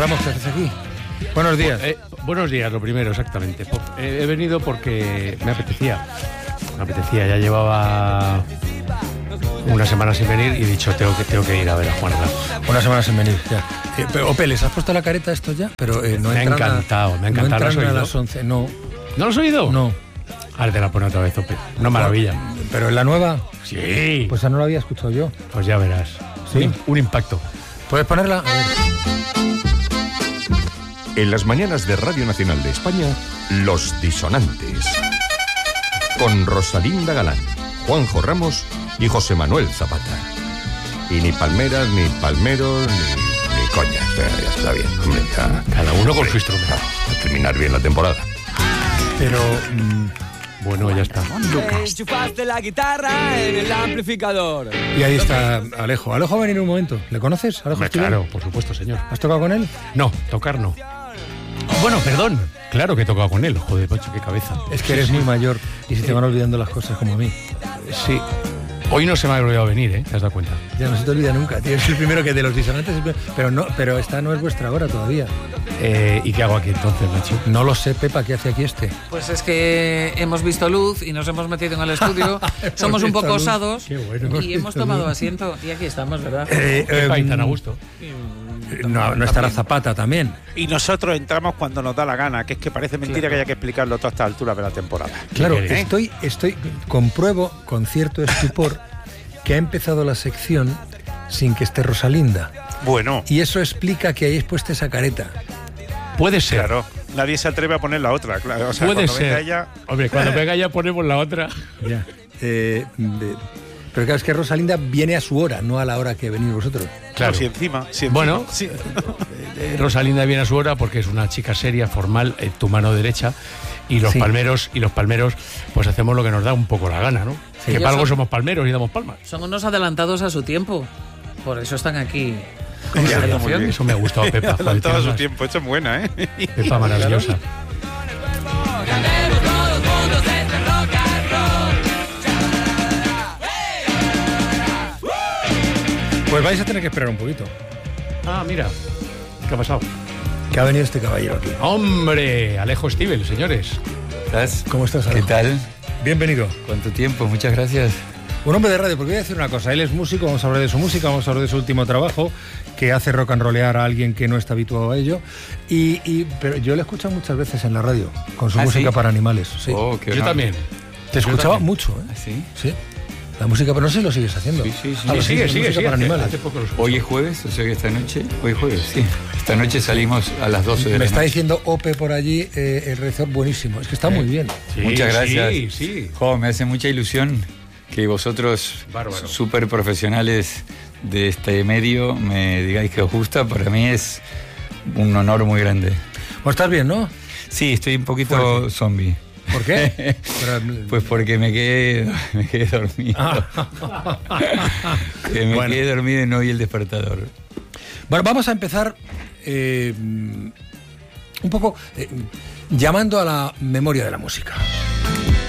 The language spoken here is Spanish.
Ramos, ¿qué haces aquí? Buenos días. Buenos días, lo primero, exactamente. He venido porque me apetecía, ya llevaba una semana sin venir y he dicho, tengo que ir a ver a Juan Ramos. Una semana sin venir, ya. Ope, ¿les has puesto la careta a esto ya? Pero no me ha encantado. No entran a las 11, no. ¿No lo has oído? No. Ahora te la pone otra vez, Ope. Una maravilla. ¿Pero en la nueva? Sí. Pues esa no la había escuchado yo. Pues ya verás. ¿Sí? Un impacto. ¿Puedes ponerla? A ver. En las mañanas de Radio Nacional de España, Los Disonantes. Con Rosalinda Galán, Juanjo Ramos y José Manuel Zapata. Y ni palmeras, ni palmeros, ni coñas. Ya está bien, hombre, ya. Cada uno con su instrumento. A terminar bien la temporada. Pero... bueno, ya está. Enchufaste la guitarra en el amplificador. Y ahí está Alejo. Alejo va a venir un momento. ¿Le conoces, Alejo? Claro, por supuesto, señor. ¿Has tocado con él? No, tocar no. Bueno, perdón. Claro que he tocado con él. Joder, Pacho, qué cabeza. Es que eres muy mayor y se te van olvidando las cosas como a mí. Sí. Hoy no se me ha olvidado venir, ¿eh? ¿Te has dado cuenta? Ya no se te olvida nunca, tío. Es el primero que de Los Disonantes. Pero esta no es vuestra hora todavía. ¿Y qué hago aquí entonces, Nacho? No lo sé, Pepa, ¿qué hace aquí este? Pues es que hemos visto luz y nos hemos metido en el estudio. Somos un poco osados. Qué bueno, y hemos tomado asiento. Y aquí estamos, ¿verdad? Tan a gusto. No estará Zapata también. Y nosotros entramos cuando nos da la gana, que es que parece mentira que haya que explicarlo toda esta altura de la temporada. Claro, compruebo con cierto estupor que ha empezado la sección sin que esté Rosalinda. Bueno. Y eso explica que hayáis puesto esa careta. Puede ser. Claro, nadie se atreve a poner la otra, claro. O sea, puede cuando ser. venga ella... Hombre, cuando venga ella ponemos la otra. Ya. Pero claro, es que Rosalinda viene a su hora, no a la hora que venís vosotros. Claro. Si encima. Bueno, sí. Rosalinda viene a su hora porque es una chica seria, formal, tu mano derecha. Y los palmeros, pues hacemos lo que nos da un poco la gana, ¿no? Sí, que para algo somos palmeros y damos palmas. Son unos adelantados a su tiempo. Por eso están aquí. Eso me ha gustado, Pepa. Adelantado a su tiempo, esto es buena, ¿eh? Pepa maravillosa. Pues vais a tener que esperar un poquito. Ah, mira. ¿Qué ha pasado? Que ha venido este caballero aquí. ¡Hombre! Alejo Stivel, señores. ¿Estás? ¿Cómo estás, Alejo? ¿Qué tal? Bienvenido. ¿Cuánto tiempo? Muchas gracias. Un hombre de radio, porque voy a decir una cosa. Él es músico, vamos a hablar de su música, vamos a hablar de su último trabajo, que hace rock and rollear a alguien que no está habituado a ello. Pero yo le he escuchado muchas veces en la radio, con su música para animales. Sí. Oh, qué Yo también. Te escuchaba mucho, ¿eh? ¿Sí? Sí. La música, pero no sé si lo sigues haciendo. Sí. Sigue. Para animales. Hace poco lo Hoy es jueves, o sea que esta noche... Hoy es jueves, sí. Esta noche salimos a las 12 de la Me noche. está diciendo Ope por allí, el realizador buenísimo. Es que está muy bien. Sí, Muchas gracias. Sí. Jo, me hace mucha ilusión que vosotros, Bárbaro. súper profesionales de este medio, me digáis que os gusta. Para mí es un honor muy grande. Pues estás bien, ¿no? Sí, estoy un poquito zombie. ¿Por qué? Pues porque me quedé dormido. Quedé dormido y no vi el despertador. Bueno, vamos a empezar un poco llamando a la memoria de la música.